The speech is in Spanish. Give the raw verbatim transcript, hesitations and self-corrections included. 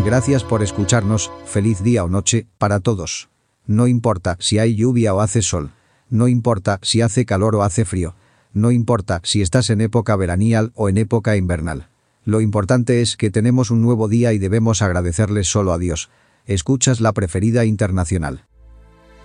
Gracias por escucharnos, feliz día o noche, para todos. No importa si hay lluvia o hace sol. No importa si hace calor o hace frío. No importa si estás en época veranial o en época invernal. Lo importante es que tenemos un nuevo día y debemos agradecerle solo a Dios. Escuchas La Preferida Internacional.